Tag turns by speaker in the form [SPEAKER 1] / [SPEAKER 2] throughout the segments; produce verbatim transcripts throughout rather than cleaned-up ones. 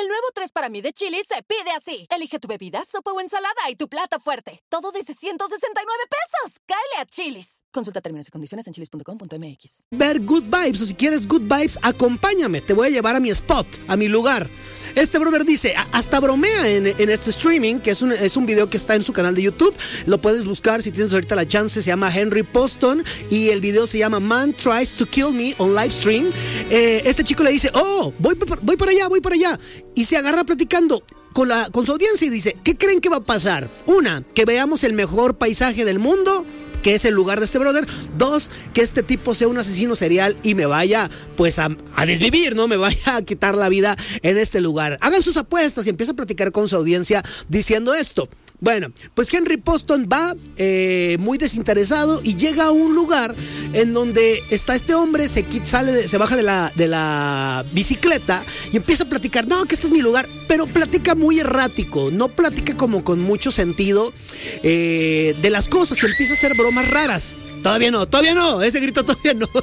[SPEAKER 1] El nuevo tres para mí de Chili's se pide así. Elige tu bebida, sopa o ensalada y tu plato fuerte. Todo desde ciento sesenta y nueve pesos. ¡Cáele a Chili's! Consulta términos y condiciones en chilis punto com punto m x.
[SPEAKER 2] Ver Good Vibes, o si quieres Good Vibes, acompáñame. Te voy a llevar a mi spot, a mi lugar. Este brother dice, hasta bromea en, en este streaming, que es un, es un video que está en su canal de YouTube. Lo puedes buscar si tienes ahorita la chance. Se llama Henry Poston y el video se llama Man Tries to Kill Me on Live Stream. Eh, este chico le dice, oh, voy, voy para allá, voy para allá. Y se agarra platicando con, la, con su audiencia y dice, ¿qué creen que va a pasar? Una, que veamos el mejor paisaje del mundo, que es el lugar de este brother. Dos, que este tipo sea un asesino serial y me vaya pues a, a desvivir, ¿no? Me vaya a quitar la vida en este lugar. Hagan sus apuestas y empieza a platicar con su audiencia diciendo esto. Bueno, pues Henry Poston va eh, muy desinteresado y llega a un lugar en donde está este hombre, se, sale de, se baja de la, de la bicicleta y empieza a platicar, no, que este es mi lugar, pero platica muy errático, no platica como con mucho sentido eh, de las cosas, y empieza a hacer bromas raras. Todavía no, todavía no, ese grito todavía no.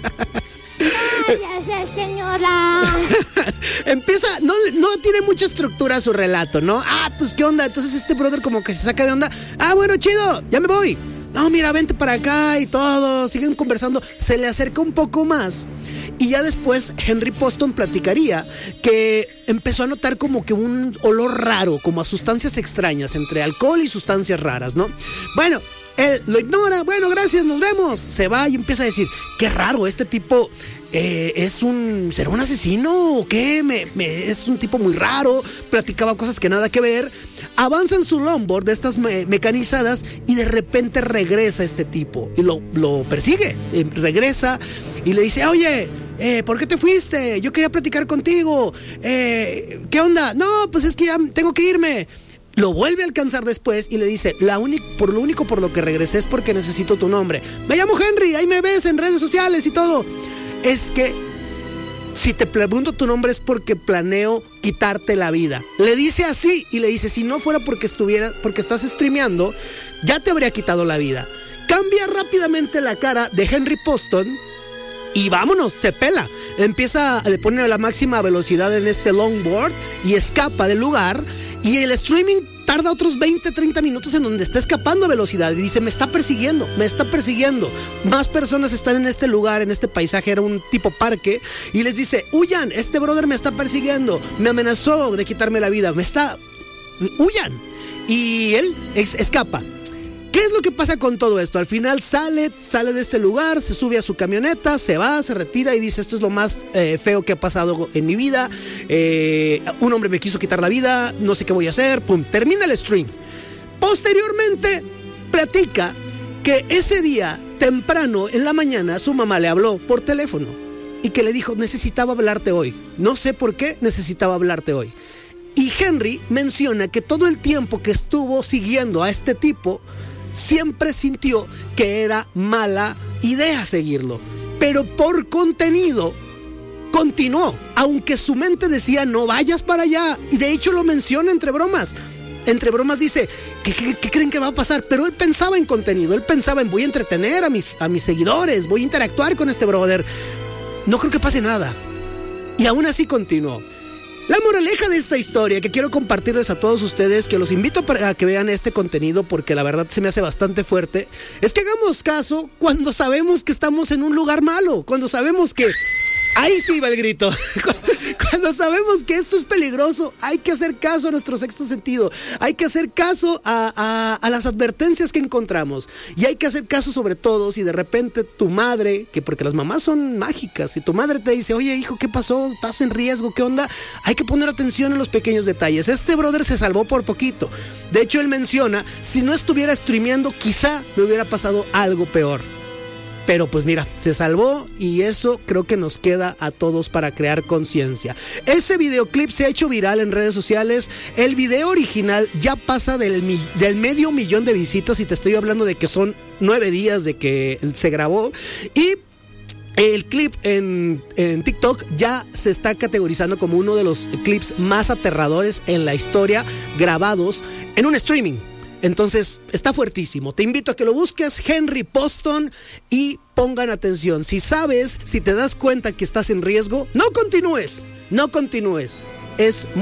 [SPEAKER 3] Gracias, señora.
[SPEAKER 2] Empieza, no, no tiene mucha estructura su relato, ¿no? Ah, pues qué onda. Entonces este brother como que se saca de onda. Ah, bueno, chido, ya me voy. No, mira, vente para acá y todo. Siguen conversando. Se le acerca un poco más. Y ya después Henry Poston platicaría que empezó a notar como que un olor raro, como a sustancias extrañas, entre alcohol y sustancias raras, ¿no? Bueno, él lo ignora. Bueno, gracias, nos vemos. Se va y empieza a decir, qué raro, este tipo eh, es un... ¿será un asesino o qué? Me, me, es un tipo muy raro. Platicaba cosas que nada que ver. Avanza en su longboard de estas me- mecanizadas y de repente regresa este tipo y lo, lo persigue. Eh, regresa y le dice, oye, eh, ¿por qué te fuiste? Yo quería platicar contigo. Eh, ¿Qué onda? No, pues es que ya tengo que irme. Lo vuelve a alcanzar después y le dice, la única, por lo único por lo que regresé es porque necesito tu nombre. Me llamo Henry, ahí me ves en redes sociales y todo. Es que si te pregunto tu nombre es porque planeo quitarte la vida. Le dice así y le dice, si no fuera porque estuvieras, porque estás streameando, ya te habría quitado la vida. Cambia rápidamente la cara de Henry Poston y vámonos, se pela. Empieza a poner a la máxima velocidad en este longboard y escapa del lugar. Y el streaming tarda otros veinte, treinta minutos en donde está escapando a velocidad. Y dice, me está persiguiendo, me está persiguiendo. Más personas están en este lugar, en este paisaje, era un tipo parque. Y les dice, huyan, este brother me está persiguiendo. Me amenazó de quitarme la vida, me está... huyan. Y él es- escapa. ¿Qué es lo que pasa con todo esto? Al final sale, sale de este lugar, se sube a su camioneta, se va, se retira y dice, esto es lo más eh, feo que ha pasado en mi vida. Eh, un hombre me quiso quitar la vida, no sé qué voy a hacer. Pum, termina el stream. Posteriormente, platica que ese día, temprano, en la mañana, su mamá le habló por teléfono y que le dijo, necesitaba hablarte hoy. No sé por qué necesitaba hablarte hoy. Y Henry menciona que todo el tiempo que estuvo siguiendo a este tipo, siempre sintió que era mala idea seguirlo, pero por contenido continuó, aunque su mente decía no vayas para allá, y de hecho lo menciona entre bromas. Entre bromas dice, ¿qué, qué, qué creen que va a pasar? Pero él pensaba en contenido, él pensaba en voy a entretener a mis, a mis seguidores, voy a interactuar con este brother, no creo que pase nada. Y aún así continuó. La moraleja de esta historia que quiero compartirles a todos ustedes, que los invito a que vean este contenido porque la verdad se me hace bastante fuerte, es que hagamos caso cuando sabemos que estamos en un lugar malo, cuando sabemos que... ahí sí va el grito. Cuando sabemos que esto es peligroso, hay que hacer caso a nuestro sexto sentido. Hay que hacer caso a, a, a las advertencias que encontramos. Y hay que hacer caso sobre todo si de repente tu madre, que porque las mamás son mágicas, si tu madre te dice, oye hijo, ¿qué pasó? ¿Estás en riesgo? ¿Qué onda? Hay que poner atención en los pequeños detalles. Este brother se salvó por poquito. De hecho, él menciona, si no estuviera streameando, quizá me hubiera pasado algo peor. Pero pues mira, se salvó y eso creo que nos queda a todos para crear conciencia. Ese videoclip se ha hecho viral en redes sociales. El video original ya pasa del, del medio millón de visitas y te estoy hablando de que son nueve días de que se grabó. Y el clip en, en TikTok ya se está categorizando como uno de los clips más aterradores en la historia grabados en un streaming. Entonces, está fuertísimo. Te invito a que lo busques, Henry Poston, y pongan atención. Si sabes, si te das cuenta que estás en riesgo, no continúes, no continúes. Es